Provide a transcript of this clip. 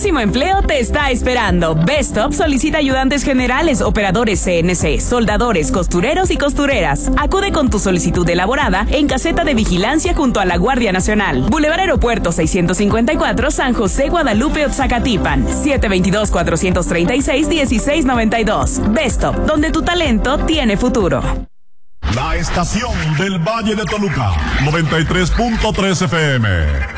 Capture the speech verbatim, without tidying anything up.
próximo empleo te está esperando. Bestop solicita ayudantes generales, operadores C N C, soldadores, costureros y costureras. Acude con tu solicitud elaborada en caseta de vigilancia junto a la Guardia Nacional. Boulevard Aeropuerto seiscientos cincuenta y cuatro, San José, Guadalupe, Oaxacatipan. siete dos dos, cuatro tres seis, uno seis nueve dos. Bestop, donde tu talento tiene futuro. La estación del Valle de Toluca, noventa y tres punto tres F M.